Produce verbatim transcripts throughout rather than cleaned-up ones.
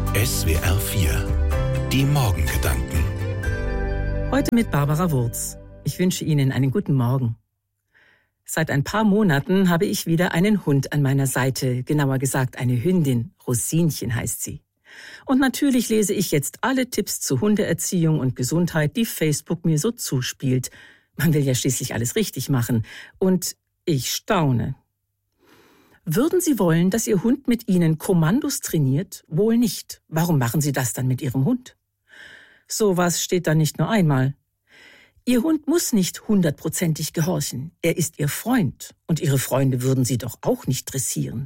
S W R vier. Die Morgengedanken. Heute mit Barbara Wurz. Ich wünsche Ihnen einen guten Morgen. Seit ein paar Monaten habe ich wieder einen Hund an meiner Seite, genauer gesagt eine Hündin. Rosinchen heißt sie. Und natürlich lese ich jetzt alle Tipps zu Hundeerziehung und Gesundheit, die Facebook mir so zuspielt. Man will ja schließlich alles richtig machen. Und ich staune. Würden Sie wollen, dass Ihr Hund mit Ihnen Kommandos trainiert? Wohl nicht. Warum machen Sie das dann mit Ihrem Hund? Sowas steht da nicht nur einmal. Ihr Hund muss nicht hundertprozentig gehorchen. Er ist Ihr Freund. Und Ihre Freunde würden Sie doch auch nicht dressieren.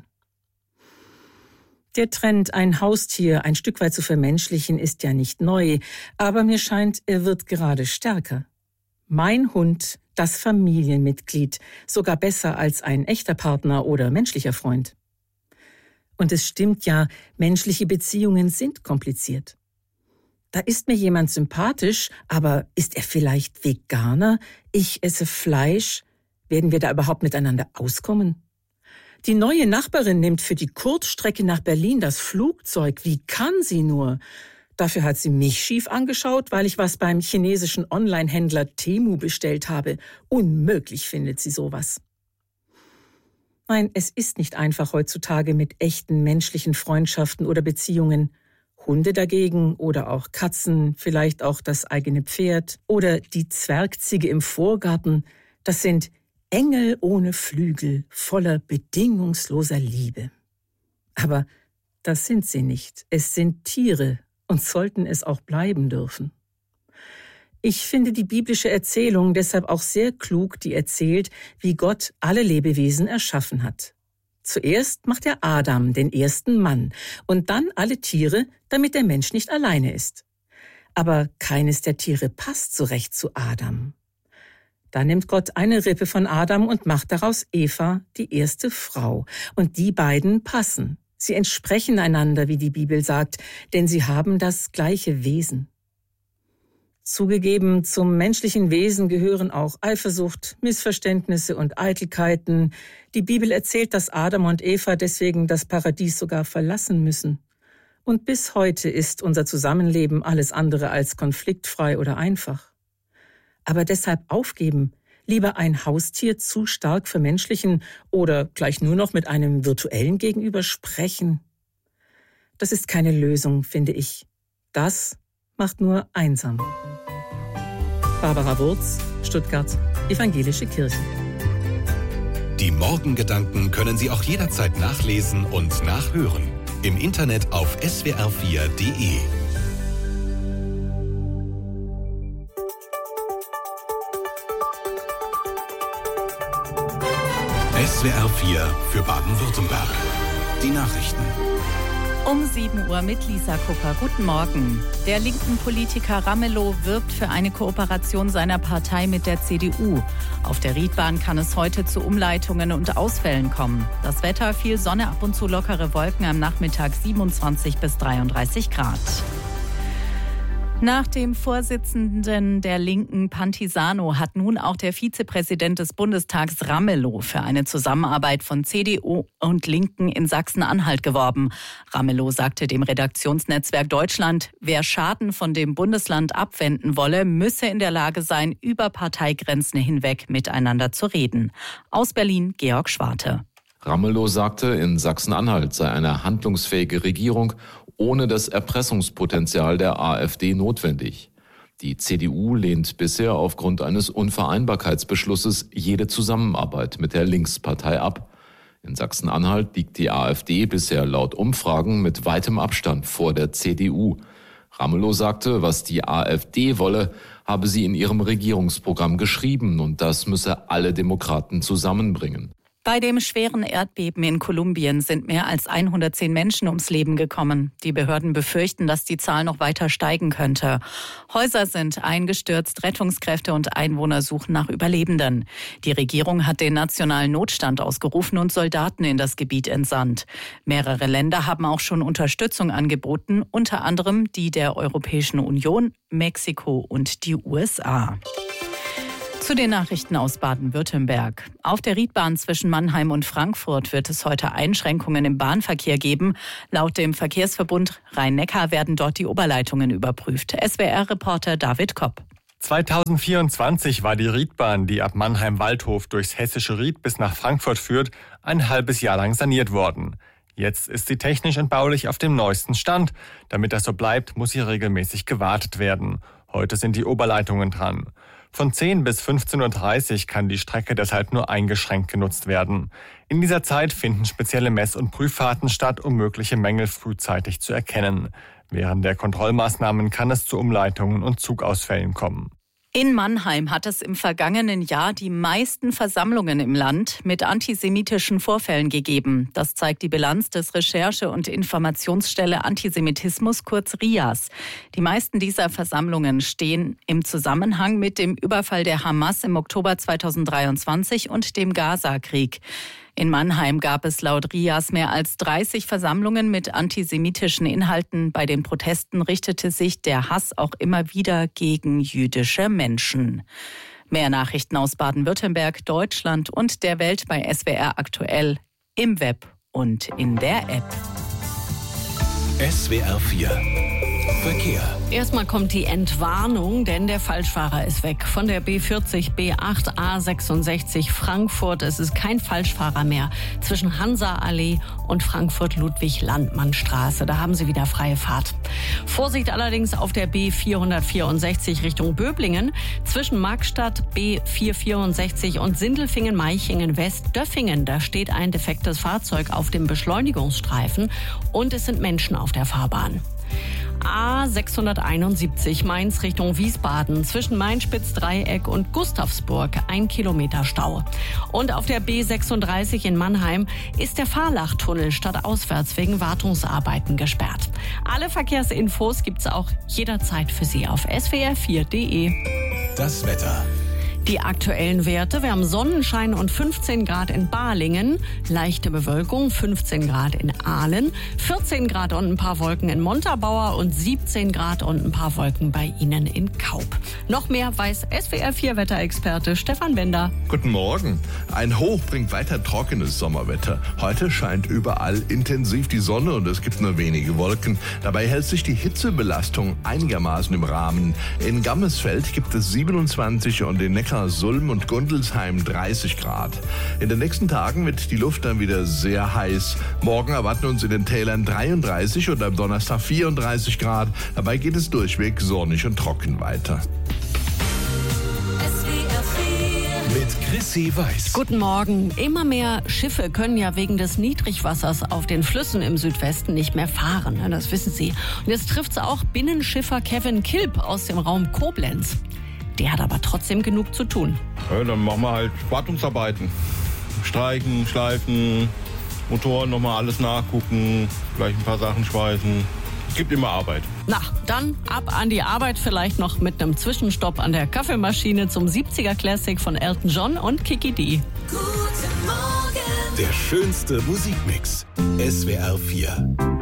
Der Trend, ein Haustier ein Stück weit zu vermenschlichen, ist ja nicht neu. Aber mir scheint, er wird gerade stärker. Mein Hund, das Familienmitglied, sogar besser als ein echter Partner oder menschlicher Freund. Und es stimmt ja, menschliche Beziehungen sind kompliziert. Da ist mir jemand sympathisch, aber ist er vielleicht Veganer? Ich esse Fleisch. Werden wir da überhaupt miteinander auskommen? Die neue Nachbarin nimmt für die Kurzstrecke nach Berlin das Flugzeug. Wie kann sie nur? Dafür hat sie mich schief angeschaut, weil ich was beim chinesischen Online-Händler Temu bestellt habe. Unmöglich findet sie sowas. Nein, es ist nicht einfach heutzutage mit echten menschlichen Freundschaften oder Beziehungen. Hunde dagegen oder auch Katzen, vielleicht auch das eigene Pferd oder die Zwergziege im Vorgarten, das sind Engel ohne Flügel, voller bedingungsloser Liebe. Aber das sind sie nicht. Es sind Tiere und sollten es auch bleiben dürfen. Ich finde die biblische Erzählung deshalb auch sehr klug, die erzählt, wie Gott alle Lebewesen erschaffen hat. Zuerst macht er Adam, den ersten Mann, und dann alle Tiere, damit der Mensch nicht alleine ist. Aber keines der Tiere passt so recht zu Adam. Da nimmt Gott eine Rippe von Adam und macht daraus Eva, die erste Frau. Und die beiden passen. Sie entsprechen einander, wie die Bibel sagt, denn sie haben das gleiche Wesen. Zugegeben, zum menschlichen Wesen gehören auch Eifersucht, Missverständnisse und Eitelkeiten. Die Bibel erzählt, dass Adam und Eva deswegen das Paradies sogar verlassen müssen. Und bis heute ist unser Zusammenleben alles andere als konfliktfrei oder einfach. Aber deshalb aufgeben, lieber ein Haustier zu stark vermenschlichen oder gleich nur noch mit einem virtuellen Gegenüber sprechen. Das ist keine Lösung, finde ich. Das macht nur einsam. Barbara Wurz, Stuttgart, Evangelische Kirche. Die Morgengedanken können Sie auch jederzeit nachlesen und nachhören. Im Internet auf S W R vier Punkt de. S W R vier für Baden-Württemberg. Die Nachrichten. Um sieben Uhr mit Lisa Kupper. Guten Morgen. Der linken Politiker Ramelow wirbt für eine Kooperation seiner Partei mit der C D U. Auf der Riedbahn kann es heute zu Umleitungen und Ausfällen kommen. Das Wetter: viel Sonne, ab und zu lockere Wolken, am Nachmittag siebenundzwanzig bis dreiunddreißig Grad. Nach dem Vorsitzenden der Linken Pantisano hat nun auch der Vizepräsident des Bundestags Ramelow für eine Zusammenarbeit von C D U und Linken in Sachsen-Anhalt geworben. Ramelow sagte dem Redaktionsnetzwerk Deutschland, wer Schaden von dem Bundesland abwenden wolle, müsse in der Lage sein, über Parteigrenzen hinweg miteinander zu reden. Aus Berlin Georg Schwarte. Ramelow sagte, in Sachsen-Anhalt sei eine handlungsfähige Regierung ohne das Erpressungspotenzial der AfD notwendig. Die C D U lehnt bisher aufgrund eines Unvereinbarkeitsbeschlusses jede Zusammenarbeit mit der Linkspartei ab. In Sachsen-Anhalt liegt die AfD bisher laut Umfragen mit weitem Abstand vor der C D U. Ramelow sagte, was die AfD wolle, habe sie in ihrem Regierungsprogramm geschrieben und das müsse alle Demokraten zusammenbringen. Bei dem schweren Erdbeben in Kolumbien sind mehr als hundertzehn Menschen ums Leben gekommen. Die Behörden befürchten, dass die Zahl noch weiter steigen könnte. Häuser sind eingestürzt, Rettungskräfte und Einwohner suchen nach Überlebenden. Die Regierung hat den nationalen Notstand ausgerufen und Soldaten in das Gebiet entsandt. Mehrere Länder haben auch schon Unterstützung angeboten, unter anderem die der Europäischen Union, Mexiko und die U S A. Zu den Nachrichten aus Baden-Württemberg. Auf der Riedbahn zwischen Mannheim und Frankfurt wird es heute Einschränkungen im Bahnverkehr geben. Laut dem Verkehrsverbund Rhein-Neckar werden dort die Oberleitungen überprüft. S W R-Reporter David Kopp. zweitausendvierundzwanzig war die Riedbahn, die ab Mannheim-Waldhof durchs hessische Ried bis nach Frankfurt führt, ein halbes Jahr lang saniert worden. Jetzt ist sie technisch und baulich auf dem neuesten Stand. Damit das so bleibt, muss hier regelmäßig gewartet werden. Heute sind die Oberleitungen dran. Von zehn bis fünfzehn Uhr dreißig kann die Strecke deshalb nur eingeschränkt genutzt werden. In dieser Zeit finden spezielle Mess- und Prüffahrten statt, um mögliche Mängel frühzeitig zu erkennen. Während der Kontrollmaßnahmen kann es zu Umleitungen und Zugausfällen kommen. In Mannheim hat es im vergangenen Jahr die meisten Versammlungen im Land mit antisemitischen Vorfällen gegeben. Das zeigt die Bilanz des Recherche- und Informationsstelle Antisemitismus, kurz R I A S. Die meisten dieser Versammlungen stehen im Zusammenhang mit dem Überfall der Hamas im Oktober zweitausenddreiundzwanzig und dem Gaza-Krieg. In Mannheim gab es laut R I A S mehr als dreißig Versammlungen mit antisemitischen Inhalten. Bei den Protesten richtete sich der Hass auch immer wieder gegen jüdische Menschen. Mehr Nachrichten aus Baden-Württemberg, Deutschland und der Welt bei S W R aktuell im Web und in der App. S W R vier Verkehr. Erstmal kommt die Entwarnung, denn der Falschfahrer ist weg. Von der B vierzig, B acht, A sechsundsechzig Frankfurt. Es ist kein Falschfahrer mehr zwischen Hansa-Allee und Frankfurt-Ludwig-Landmann-Straße. Da haben Sie wieder freie Fahrt. Vorsicht allerdings auf der B vierhundertvierundsechzig Richtung Böblingen. Zwischen Markstadt, B vierhundertvierundsechzig und Sindelfingen-Meichingen-West-Döffingen. Da steht ein defektes Fahrzeug auf dem Beschleunigungsstreifen und es sind Menschen auf der Fahrbahn. A sechshunderteinundsiebzig Mainz Richtung Wiesbaden zwischen Mainspitz-Dreieck und Gustavsburg ein Kilometer Stau. Und auf der B sechsunddreißig in Mannheim ist der Fahrlachtunnel stadtauswärts wegen Wartungsarbeiten gesperrt. Alle Verkehrsinfos gibt's auch jederzeit für Sie auf S W R vier Punkt de. Das Wetter. Die aktuellen Werte, wir haben Sonnenschein und fünfzehn Grad in Balingen, leichte Bewölkung, fünfzehn Grad in Aalen, vierzehn Grad und ein paar Wolken in Montabaur und siebzehn Grad und ein paar Wolken bei Ihnen in Kaub. Noch mehr weiß S W R vier Wetterexperte Stefan Bender. Guten Morgen. Ein Hoch bringt weiter trockenes Sommerwetter. Heute scheint überall intensiv die Sonne und es gibt nur wenige Wolken. Dabei hält sich die Hitzebelastung einigermaßen im Rahmen. In Gammersfeld gibt es siebenundzwanzig und in Neckar Sulm und Gundelsheim dreißig Grad. In den nächsten Tagen wird die Luft dann wieder sehr heiß. Morgen erwarten uns in den Tälern dreiunddreißig und am Donnerstag vierunddreißig Grad. Dabei geht es durchweg sonnig und trocken weiter. Mit Chrissy Weiß. Guten Morgen. Immer mehr Schiffe können ja wegen des Niedrigwassers auf den Flüssen im Südwesten nicht mehr fahren. Das wissen Sie. Und jetzt trifft es auch Binnenschiffer Kevin Kilp aus dem Raum Koblenz. Der hat aber trotzdem genug zu tun. Ja, dann machen wir halt Wartungsarbeiten. Streichen, schleifen, Motoren nochmal alles nachgucken, vielleicht ein paar Sachen schweißen. Es gibt immer Arbeit. Na, dann ab an die Arbeit, vielleicht noch mit einem Zwischenstopp an der Kaffeemaschine zum siebziger Classic von Elton John und Kiki D. Guten Morgen. Der schönste Musikmix. S W R vier.